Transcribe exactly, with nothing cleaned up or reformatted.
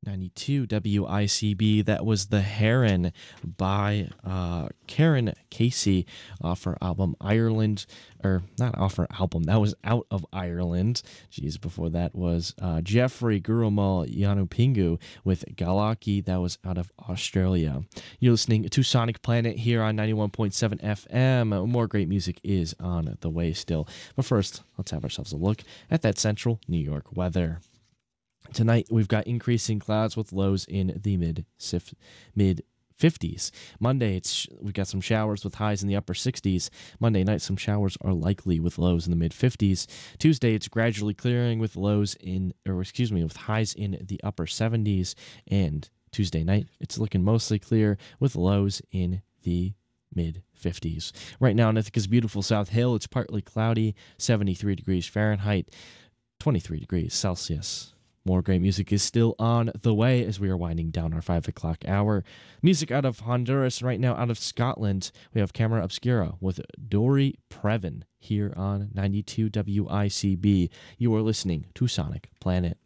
ninety-two W I C B. That was The Heron by uh, Karen Casey off her album Ireland, or not off her album, that was Out of Ireland. Jeez, before that was uh, Jeffrey Gurumal Yanupingu with Galaki, that was out of Australia. You're listening to Sonic Planet here on ninety-one point seven F M. More great music is on the way still. But first, let's have ourselves a look at that central New York weather. Tonight, we've got increasing clouds with lows in the mid mid fifties. Monday, it's we've got some showers with highs in the upper sixties. Monday night, some showers are likely with lows in the mid fifties. Tuesday, it's gradually clearing with lows in, or excuse me, with highs in the upper seventies. And Tuesday night, it's looking mostly clear with lows in the mid fifties. Right now in Ithaca's beautiful South Hill, it's partly cloudy, seventy-three degrees Fahrenheit, twenty-three degrees Celsius. More great music is still on the way as we are winding down our five o'clock hour. Music out of Honduras, right now out of Scotland. We have Camera Obscura with Dory Previn here on ninety-two W I C B. You are listening to Sonic Planet.